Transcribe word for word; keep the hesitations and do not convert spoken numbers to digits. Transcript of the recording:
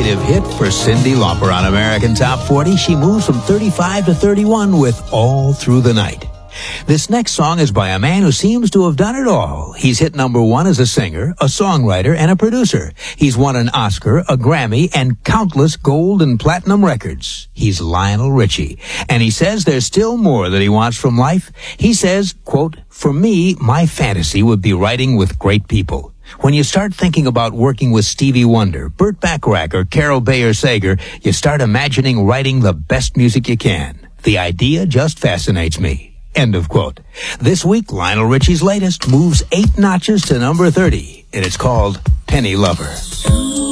consecutive hit for Cyndi Lauper on American Top forty. She moves from thirty-five to thirty-one with All Through the Night. This next song is by a man who seems to have done it all. He's hit number one as a singer, a songwriter, and a producer. He's won an Oscar, a Grammy, and countless gold and platinum records. He's Lionel Richie. And he says there's still more that he wants from life. He says, quote, "For me, my fantasy would be writing with great people. When you start thinking about working with Stevie Wonder, Burt Bacharach, or Carol Bayer Sager, you start imagining writing the best music you can. The idea just fascinates me." End of quote. This week, Lionel Richie's latest moves eight notches to number thirty, and it's called Penny Lover.